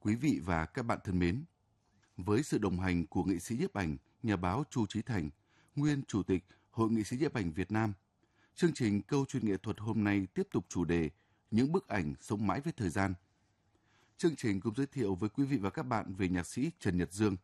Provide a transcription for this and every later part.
Quý vị và các bạn thân mến, với sự đồng hành của nghệ sĩ nhiếp ảnh, nhà báo Chu Chí Thành, nguyên Chủ tịch Hội nghệ sĩ nhiếp ảnh Việt Nam, chương trình Câu chuyện nghệ thuật hôm nay tiếp tục chủ đề Những bức ảnh sống mãi với thời gian. Chương trình cũng giới thiệu với quý vị và các bạn về nhạc sĩ Trần Nhật Dương.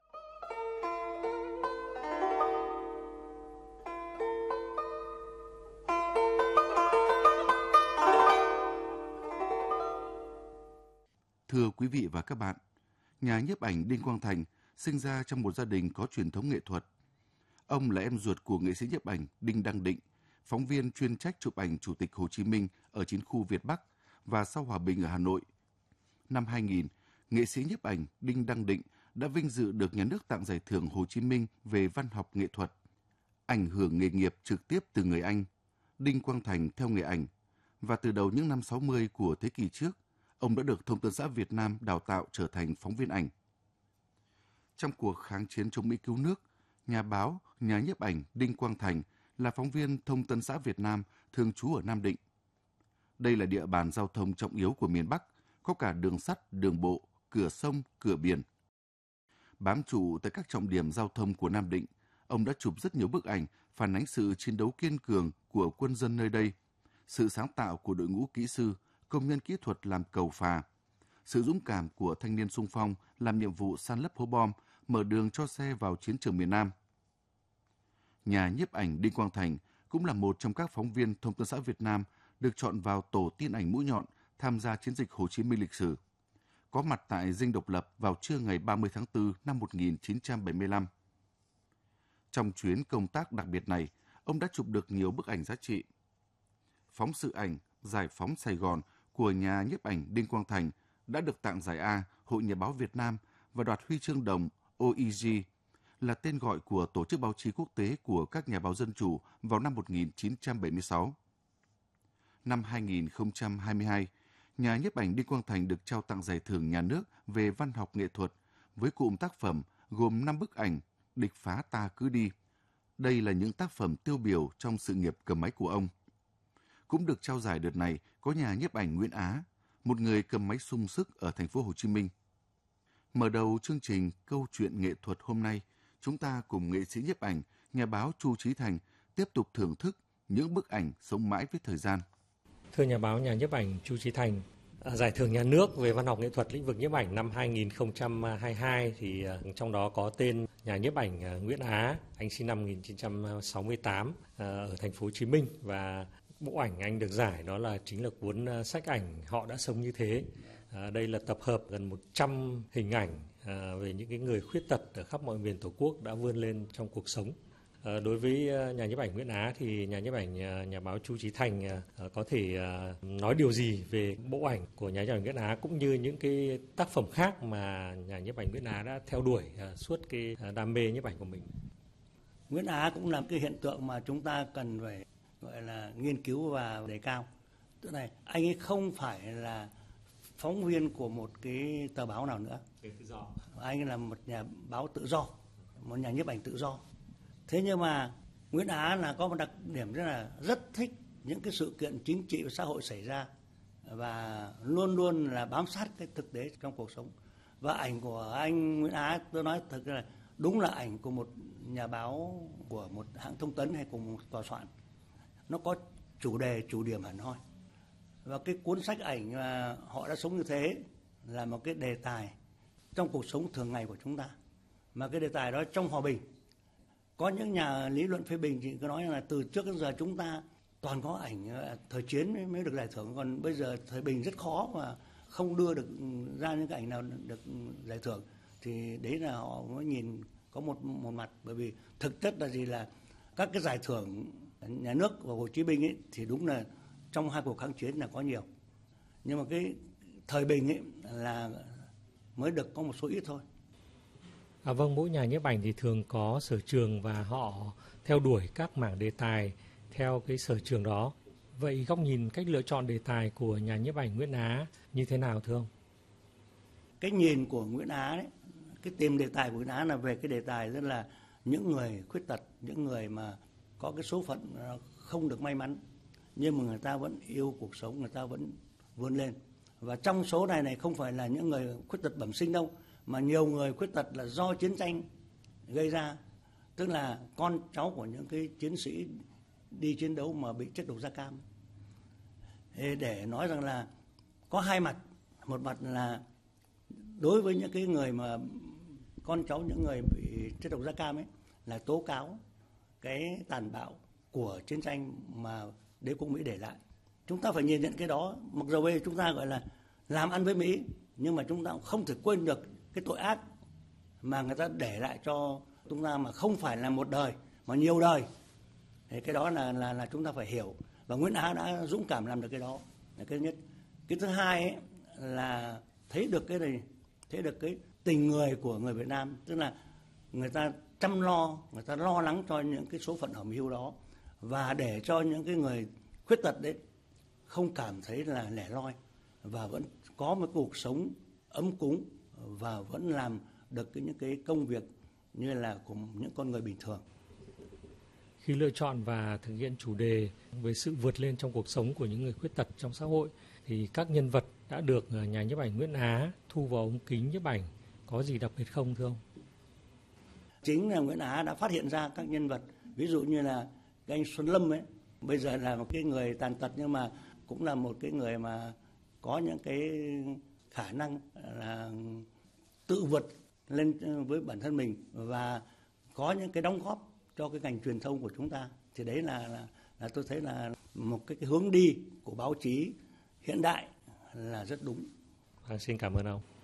Thưa quý vị và các bạn, nhà nhiếp ảnh Đinh Quang Thành sinh ra trong một gia đình có truyền thống nghệ thuật. Ông là em ruột của nghệ sĩ nhiếp ảnh Đinh Đăng Định, phóng viên chuyên trách chụp ảnh Chủ tịch Hồ Chí Minh ở chiến khu Việt Bắc và sau hòa bình ở Hà Nội. Năm 2000, nghệ sĩ nhiếp ảnh Đinh Đăng Định đã vinh dự được nhà nước tặng giải thưởng Hồ Chí Minh về văn học nghệ thuật. Ảnh hưởng nghề nghiệp trực tiếp từ người anh, Đinh Quang Thành theo nghề ảnh, và từ đầu những năm 60 của thế kỷ trước, ông đã được Thông tấn xã Việt Nam đào tạo trở thành phóng viên ảnh. Trong cuộc kháng chiến chống Mỹ cứu nước, nhà báo, nhà nhiếp ảnh Đinh Quang Thành là phóng viên Thông tấn xã Việt Nam thường trú ở Nam Định. Đây là địa bàn giao thông trọng yếu của miền Bắc, có cả đường sắt, đường bộ, cửa sông, cửa biển. Bám trụ tại các trọng điểm giao thông của Nam Định, ông đã chụp rất nhiều bức ảnh phản ánh sự chiến đấu kiên cường của quân dân nơi đây, sự sáng tạo của đội ngũ kỹ sư, công nhân kỹ thuật làm cầu phà, sự dũng cảm của thanh niên xung phong làm nhiệm vụ san lấp hố bom, mở đường cho xe vào chiến trường miền Nam. Nhà nhiếp ảnh Đinh Quang Thành cũng là một trong các phóng viên Thông tấn xã Việt Nam được chọn vào tổ tin ảnh mũi nhọn tham gia chiến dịch Hồ Chí Minh lịch sử, có mặt tại Dinh Độc Lập vào trưa ngày 30 tháng 4 năm 1975. Trong chuyến công tác đặc biệt này, ông đã chụp được nhiều bức ảnh giá trị. Phóng sự ảnh Giải phóng Sài Gòn của nhà nhiếp ảnh Đinh Quang Thành đã được tặng giải A Hội Nhà báo Việt Nam và đoạt huy chương đồng OEG, là tên gọi của Tổ chức Báo chí Quốc tế của các nhà báo dân chủ vào năm 1976. Năm 2022, nhà nhiếp ảnh Đinh Quang Thành được trao tặng giải thưởng nhà nước về văn học nghệ thuật với cụm tác phẩm gồm 5 bức ảnh Địch phá ta cứ đi. Đây là những tác phẩm tiêu biểu trong sự nghiệp cầm máy của ông. Cũng được trao giải đợt này có nhà nhiếp ảnh Nguyễn Á, một người cầm máy sung sức ở thành phố Hồ Chí Minh. Mở đầu chương trình Câu chuyện nghệ thuật hôm nay, chúng ta cùng nghệ sĩ nhiếp ảnh, nhà báo Chu Chí Thành tiếp tục thưởng thức những bức ảnh sống mãi với thời gian. Thưa nhà báo, nhà nhiếp ảnh Chu Chí Thành, giải thưởng nhà nước về văn học nghệ thuật lĩnh vực nhiếp ảnh năm 2022 thì trong đó có tên nhà nhiếp ảnh Nguyễn Á, anh sinh năm 1968 ở thành phố Hồ Chí Minh, và bộ ảnh anh được giải đó chính là cuốn sách ảnh Họ đã sống như thế. Đây là tập hợp gần 100 hình ảnh về những cái người khuyết tật ở khắp mọi miền Tổ quốc đã vươn lên trong cuộc sống. Đối với nhà nhiếp ảnh Nguyễn Á thì nhà nhiếp ảnh nhà báo Chu Chí Thành có thể nói điều gì về bộ ảnh của nhà nhiếp ảnh Nguyễn Á cũng như những cái tác phẩm khác mà nhà nhiếp ảnh Nguyễn Á đã theo đuổi suốt cái đam mê nhiếp ảnh của mình? Nguyễn Á cũng là cái hiện tượng mà chúng ta cần phải gọi là nghiên cứu và đề cao. Tức này, anh ấy không phải là phóng viên của một cái tờ báo nào nữa. Anh là một nhà báo tự do, một nhà nhiếp ảnh tự do. Thế nhưng mà Nguyễn Á là có một đặc điểm rất thích những cái sự kiện chính trị và xã hội xảy ra và luôn luôn là bám sát cái thực tế trong cuộc sống. Và ảnh của anh Nguyễn Á, tôi nói thật là đúng là ảnh của một nhà báo của một hãng thông tấn hay của một tòa soạn. Nó có chủ đề, chủ điểm hẳn hoi. Và cái cuốn sách ảnh Họ đã sống như thế là một cái đề tài trong cuộc sống thường ngày của chúng ta. Mà cái đề tài đó trong hòa bình. Có những nhà lý luận phê bình thì có nói là từ trước đến giờ chúng ta toàn có ảnh thời chiến mới được giải thưởng, còn bây giờ thời bình rất khó và không đưa được ra những cái ảnh nào được giải thưởng. Thì đấy là họ mới nhìn có một mặt, bởi vì thực chất là gì, là các cái giải thưởng nhà nước và Hồ Chí Minh ấy, thì đúng là trong hai cuộc kháng chiến là có nhiều, nhưng mà cái thời bình ấy là mới được có một số ít thôi. Vâng, mỗi nhà nhiếp ảnh thì thường có sở trường và họ theo đuổi các mảng đề tài theo cái sở trường đó. Vậy góc nhìn, cách lựa chọn đề tài của nhà nhiếp ảnh Nguyễn Á như thế nào thưa ông? Cái nhìn của Nguyễn Á đấy, cái tìm đề tài của Nguyễn Á là về cái đề tài rất là những người khuyết tật, những người mà có cái số phận không được may mắn, nhưng mà người ta vẫn yêu cuộc sống, người ta vẫn vươn lên Và trong số này không phải là những người khuyết tật bẩm sinh đâu, mà nhiều người khuyết tật là do chiến tranh gây ra, tức là con cháu của những cái chiến sĩ đi chiến đấu mà bị chất độc da cam. Để nói rằng là có hai mặt, một mặt là đối với những cái người mà con cháu những người bị chất độc da cam ấy, là tố cáo cái tàn bạo của chiến tranh mà đế quốc Mỹ để lại. Chúng ta phải nhìn nhận cái đó, mặc dù bây giờ chúng ta gọi là làm ăn với Mỹ, nhưng mà chúng ta cũng không thể quên được cái tội ác mà người ta để lại cho chúng ta, mà không phải là một đời mà nhiều đời. Thì cái đó là chúng ta phải hiểu, và Nguyễn Á đã dũng cảm làm được cái đó là cái nhất. Cái thứ hai ấy, là thấy được cái này, thấy được cái tình người của người Việt Nam, tức là người ta chăm lo, người ta lo lắng cho những cái số phận hẩm hiu đó, và để cho những cái người khuyết tật đấy không cảm thấy là lẻ loi, và vẫn có một cuộc sống ấm cúng, và vẫn làm được những cái công việc như là của những con người bình thường. Khi lựa chọn và thực hiện chủ đề về sự vượt lên trong cuộc sống của những người khuyết tật trong xã hội, thì các nhân vật đã được nhà nhiếp ảnh Nguyễn Á thu vào ống kính nhiếp ảnh có gì đặc biệt không thưa ông? Chính là Nguyễn Á đã phát hiện ra các nhân vật, ví dụ như là cái anh Xuân Lâm ấy, bây giờ là một cái người tàn tật nhưng mà cũng là một cái người mà có những cái khả năng là tự vượt lên với bản thân mình và có những cái đóng góp cho cái ngành truyền thông của chúng ta. Thì đấy là tôi thấy là một cái hướng đi của báo chí hiện đại là rất đúng. Xin cảm ơn ông.